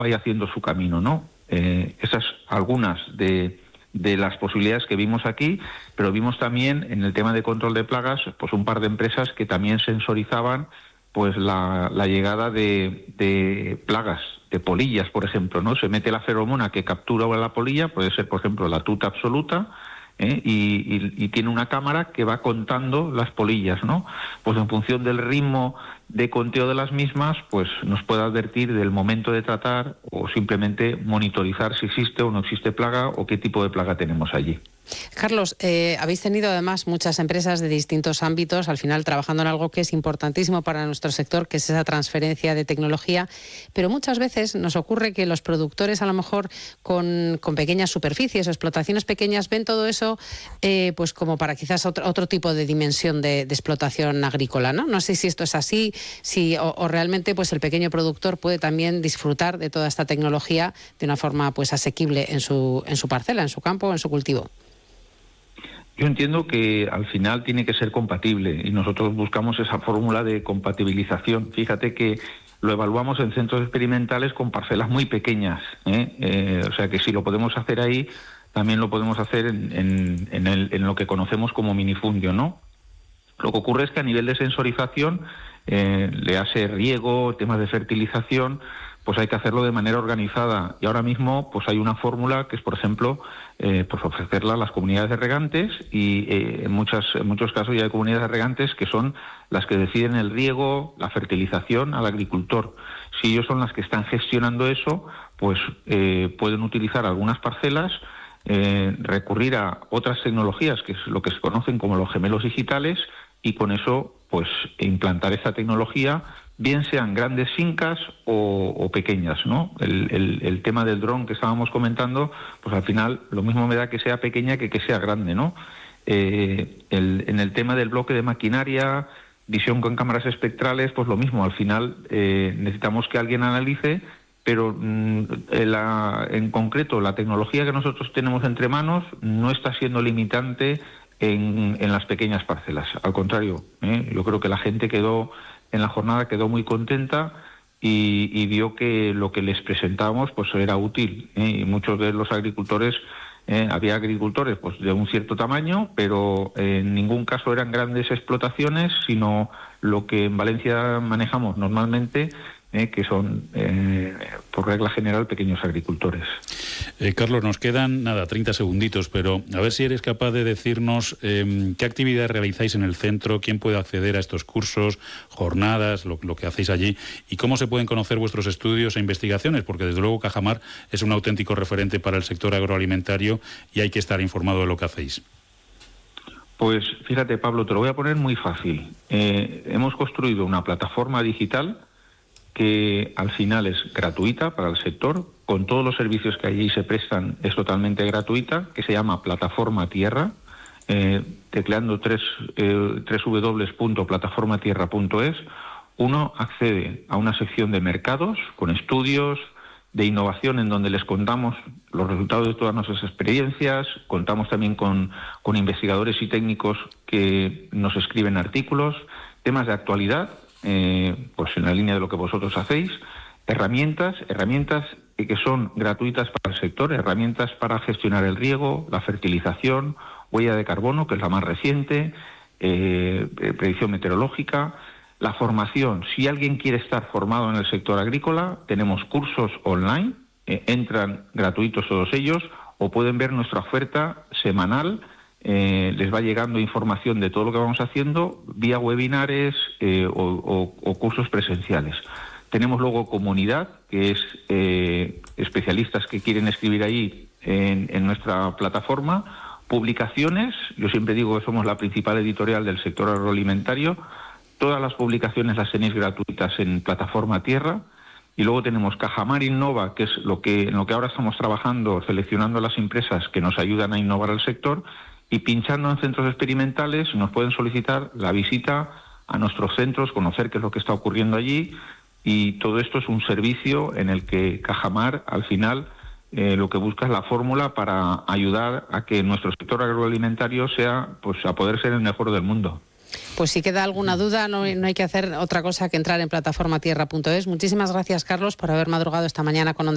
vaya haciendo su camino, ¿no? Esas algunas de las posibilidades que vimos aquí, pero vimos también en el tema de control de plagas, pues un par de empresas que también sensorizaban pues la llegada de plagas, de polillas, por ejemplo, ¿no? Se mete la feromona que captura la polilla, puede ser, por ejemplo, la tuta absoluta, y tiene una cámara que va contando las polillas, ¿no? Pues en función del ritmo de conteo de las mismas, pues nos puede advertir del momento de tratar o simplemente monitorizar si existe o no existe plaga o qué tipo de plaga tenemos allí. Carlos, habéis tenido además muchas empresas de distintos ámbitos, al final trabajando en algo que es importantísimo para nuestro sector, que es esa transferencia de tecnología, pero muchas veces nos ocurre que los productores a lo mejor con pequeñas superficies o explotaciones pequeñas ven todo eso pues como para quizás otro tipo de dimensión de explotación agrícola, ¿no? No sé si esto es así, o realmente pues el pequeño productor puede también disfrutar de toda esta tecnología de una forma pues asequible en su parcela, en su campo, en su cultivo. Yo entiendo que al final tiene que ser compatible y nosotros buscamos esa fórmula de compatibilización. Fíjate que lo evaluamos en centros experimentales con parcelas muy pequeñas, o sea que si lo podemos hacer ahí, también lo podemos hacer en lo que conocemos como minifundio, ¿no? Lo que ocurre es que a nivel de sensorización, le hace riego, temas de fertilización, pues hay que hacerlo de manera organizada. Y ahora mismo pues hay una fórmula que es, por ejemplo, pues ofrecerla a las comunidades de regantes y en muchos casos ya hay comunidades de regantes que son las que deciden el riego, la fertilización al agricultor. Si ellos son las que están gestionando eso, pues pueden utilizar algunas parcelas, recurrir a otras tecnologías, que es lo que se conocen como los gemelos digitales, y con eso pues implantar esta tecnología, bien sean grandes fincas o pequeñas, ¿no? El tema del dron que estábamos comentando, pues al final lo mismo me da que sea pequeña que sea grande, ¿no? En el tema del bloque de maquinaria, visión con cámaras espectrales, pues lo mismo, al final necesitamos que alguien analice, pero en concreto la tecnología que nosotros tenemos entre manos no está siendo limitante en las pequeñas parcelas. Al contrario, yo creo que la gente en la jornada quedó muy contenta y vio que lo que les presentábamos pues era útil, y muchos de los agricultores, había agricultores pues de un cierto tamaño, pero en ningún caso eran grandes explotaciones, sino lo que en Valencia manejamos normalmente, que son, por regla general, pequeños agricultores. Carlos, nos quedan, 30 segunditos, pero a ver si eres capaz de decirnos qué actividades realizáis en el centro, quién puede acceder a estos cursos, jornadas, lo que hacéis allí, y cómo se pueden conocer vuestros estudios e investigaciones, porque desde luego Cajamar es un auténtico referente para el sector agroalimentario y hay que estar informado de lo que hacéis. Pues fíjate, Pablo, te lo voy a poner muy fácil. Hemos construido una plataforma digital que al final es gratuita para el sector, con todos los servicios que allí se prestan es totalmente gratuita, que se llama Plataforma Tierra, tecleando www.plataformatierra.es. Uno accede a una sección de mercados con estudios de innovación en donde les contamos los resultados de todas nuestras experiencias, contamos también con investigadores y técnicos que nos escriben artículos, temas de actualidad, pues en la línea de lo que vosotros hacéis, herramientas que son gratuitas para el sector, herramientas para gestionar el riego, la fertilización, huella de carbono, que es la más reciente, predicción meteorológica, la formación. Si alguien quiere estar formado en el sector agrícola, tenemos cursos online, entran gratuitos todos ellos, o pueden ver nuestra oferta semanal. Les va llegando información de todo lo que vamos haciendo vía webinares o cursos presenciales. Tenemos luego comunidad, que es especialistas que quieren escribir ahí en nuestra plataforma, publicaciones. Yo siempre digo que somos la principal editorial del sector agroalimentario. Todas las publicaciones las tenéis gratuitas en Plataforma Tierra. Y luego tenemos Cajamar Innova, que es en lo que ahora estamos trabajando, seleccionando las empresas que nos ayudan a innovar el sector. Y pinchando en centros experimentales nos pueden solicitar la visita a nuestros centros, conocer qué es lo que está ocurriendo allí, y todo esto es un servicio en el que Cajamar al final lo que busca es la fórmula para ayudar a que nuestro sector agroalimentario sea, pues a poder ser el mejor del mundo. Pues si queda alguna duda, no hay que hacer otra cosa que entrar en plataformatierra.es. Muchísimas gracias, Carlos, por haber madrugado esta mañana con